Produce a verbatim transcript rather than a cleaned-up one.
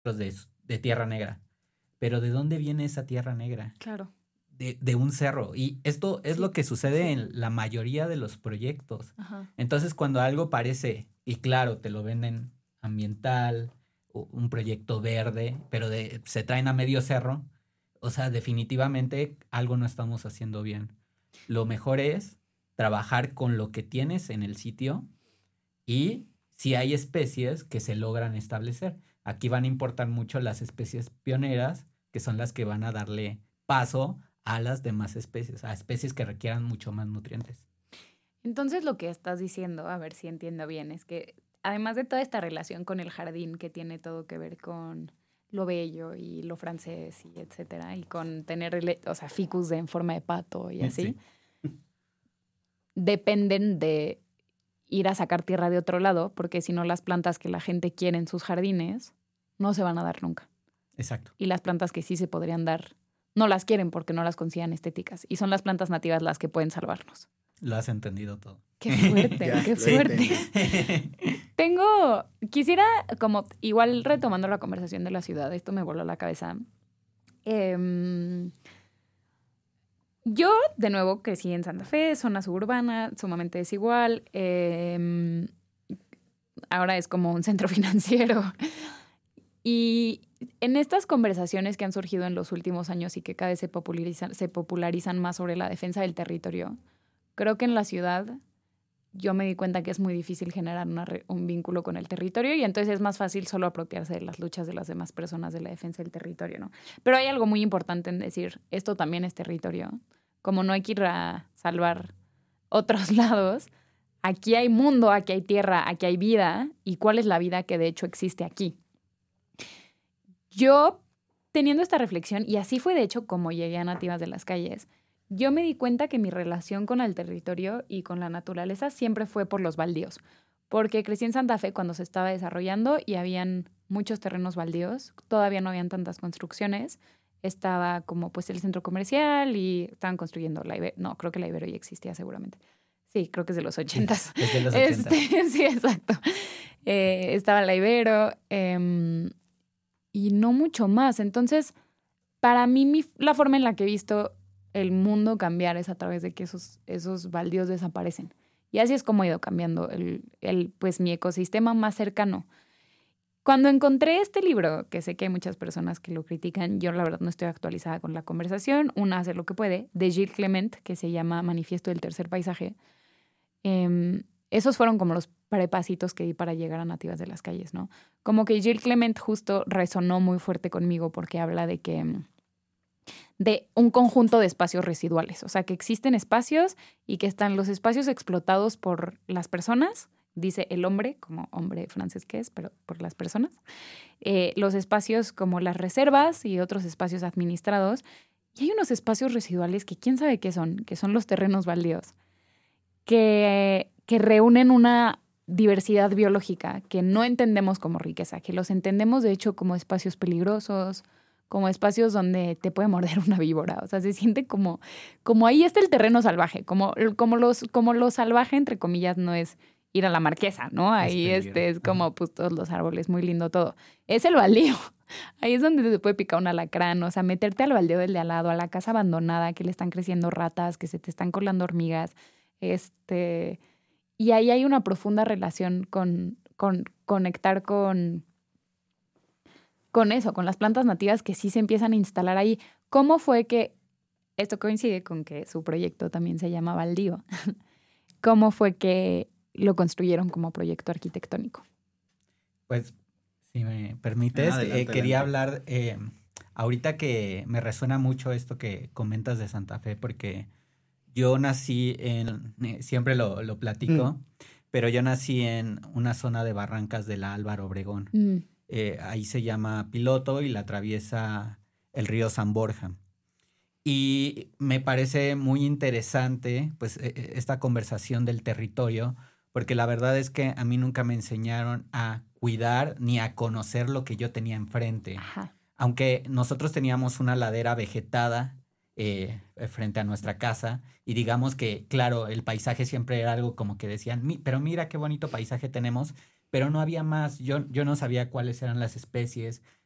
de, de tierra negra. Pero ¿de dónde viene esa tierra negra? Claro. De, de un cerro. Y esto es Sí, lo que sucede sí. en la mayoría de los proyectos. Ajá. Entonces, cuando algo parece, y claro, te lo venden ambiental, o un proyecto verde, pero de, se traen a medio cerro, o sea, definitivamente algo no estamos haciendo bien. Lo mejor es trabajar con lo que tienes en el sitio y si hay especies que se logran establecer. Aquí van a importar mucho las especies pioneras, que son las que van a darle paso a las demás especies, a especies que requieran mucho más nutrientes. Entonces lo que estás diciendo, a ver si entiendo bien, es que además de toda esta relación con el jardín que tiene todo que ver con lo bello y lo francés y etcétera, y con tener, o sea, ficus de en forma de pato y así, Sí. dependen de ir a sacar tierra de otro lado, porque si no las plantas que la gente quiere en sus jardines no se van a dar nunca. Exacto. Y las plantas que sí se podrían dar no las quieren porque no las consideran estéticas. Y son las plantas nativas las que pueden salvarnos. Lo has entendido todo. Qué fuerte, Ya, qué lo fuerte. Tengo, quisiera, como igual retomando la conversación de la ciudad, esto me voló la cabeza. Eh, yo, de nuevo, crecí en Santa Fe, zona suburbana, sumamente desigual. Eh, ahora es como un centro financiero. Y en estas conversaciones que han surgido en los últimos años y que cada vez se popularizan, se popularizan más sobre la defensa del territorio, creo que en la ciudad yo me di cuenta que es muy difícil generar una re, un vínculo con el territorio y entonces es más fácil solo apropiarse de las luchas de las demás personas de la defensa del territorio, ¿no? Pero hay algo muy importante en decir, esto también es territorio. Como no hay que ir a salvar otros lados, aquí hay mundo, aquí hay tierra, aquí hay vida. ¿Y cuál es la vida que de hecho existe aquí? Yo, teniendo esta reflexión, y así fue de hecho como llegué a Nativas de las Calles, yo me di cuenta que mi relación con el territorio y con la naturaleza siempre fue por los baldíos, porque crecí en Santa Fe cuando se estaba desarrollando y habían muchos terrenos baldíos, todavía no habían tantas construcciones, estaba como pues el centro comercial y estaban construyendo la Ibero, no, creo que la Ibero ya existía seguramente. Sí, creo que es de los ochentas. Sí, es de los ochentas. Este, sí, exacto. Eh, estaba la Ibero eh, y no mucho más. Entonces, para mí, mi, la forma en la que he visto el mundo cambiar es a través de que esos, esos baldíos desaparecen. Y así es como ha ido cambiando el, el, pues, mi ecosistema más cercano. Cuando encontré este libro, que sé que hay muchas personas que lo critican, yo la verdad no estoy actualizada con la conversación, una hace lo que puede, de Gilles Clement, que se llama Manifiesto del Tercer Paisaje. Eh, esos fueron como los prepasitos que di para llegar a Nativas de las Calles, ¿no? Como que Gilles Clement justo resonó muy fuerte conmigo porque habla de que de un conjunto de espacios residuales, o sea, que existen espacios y que están los espacios explotados por las personas, dice el hombre, como hombre francés que es, pero por las personas, eh, los espacios como las reservas y otros espacios administrados, y hay unos espacios residuales que quién sabe qué son, que son los terrenos baldíos, que, que reúnen una diversidad biológica que no entendemos como riqueza, que los entendemos de hecho como espacios peligrosos, como espacios donde te puede morder una víbora. O sea, se siente como, como ahí está el terreno salvaje, como, como, los, como lo salvaje, entre comillas, no es ir a la Marquesa, ¿no? Ahí es este es como pues todos los árboles, muy lindo todo. Es el baldío. Ahí es donde te puede picar un alacrán, o sea, meterte al baldío del de al lado, a la casa abandonada, que le están creciendo ratas, que se te están colando hormigas, este... Y ahí hay una profunda relación con, con conectar con... con eso, con las plantas nativas que sí se empiezan a instalar ahí. ¿Cómo fue que, esto coincide con que su proyecto también se llama Baldío, cómo fue que lo construyeron como proyecto arquitectónico? Pues, si me permites, Ah, adelante, eh, quería adelante. hablar, eh, ahorita que me resuena mucho esto que comentas de Santa Fe, porque yo nací en, eh, siempre lo, lo platico, Mm. pero yo nací en una zona de barrancas de la Álvaro Obregón. Mm. Eh, ahí se llama Piloto y la atraviesa el río San Borja. Y me parece muy interesante pues eh, esta conversación del territorio, porque la verdad es que a mí nunca me enseñaron a cuidar ni a conocer lo que yo tenía enfrente. Ajá. Aunque nosotros teníamos una ladera vegetada eh, frente a nuestra casa y digamos que, claro, el paisaje siempre era algo como que decían, "Mi- pero mira qué bonito paisaje tenemos", pero no había más. Yo, yo no sabía cuáles eran las especies,